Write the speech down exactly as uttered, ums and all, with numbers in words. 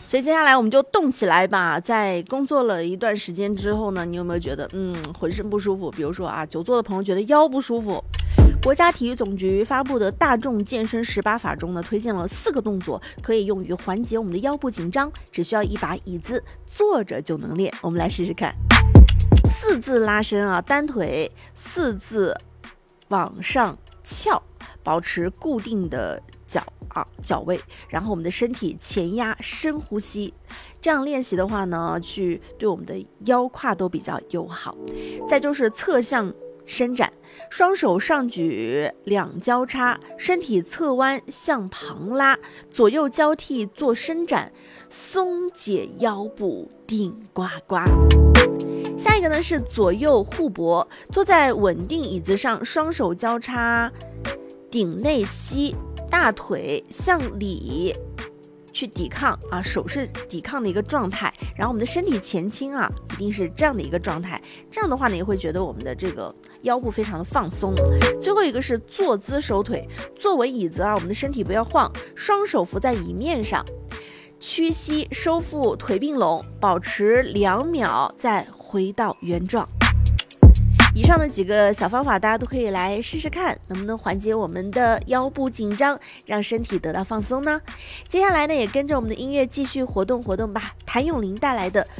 所以接下来我们就动起来吧。在工作了一段时间之后呢，你有没有觉得嗯浑身不舒服？比如说啊，久坐的朋友觉得腰不舒服。国家体育总局发布的大众健身十八法中呢，推荐了四个动作可以用于缓解我们的腰部紧张，只需要一把椅子，坐着就能练。我们来试试看。四字拉伸啊，单腿四字往上翘，保持固定的脚啊脚位，然后我们的身体前压，深呼吸。这样练习的话呢，去对我们的腰胯都比较友好。再就是侧向伸展，双手上举两交叉，身体侧弯向旁拉，左右交替做伸展，松解腰部，顶呱呱。下一个呢是左右互搏，坐在稳定椅子上，双手交叉，顶内吸，大腿向里去抵抗啊，手是抵抗的一个状态，然后我们的身体前倾啊，一定是这样的一个状态。这样的话呢，也会觉得我们的这个腰部非常的放松。最后一个是坐姿收腿，坐稳椅子啊，我们的身体不要晃，双手扶在椅面上，屈膝收腹，腿并拢，保持两秒，再回到原状。以上的几个小方法大家都可以来试试看，能不能缓解我们的腰部紧张，让身体得到放松呢？接下来呢，也跟着我们的音乐继续活动活动吧。谭咏麟带来的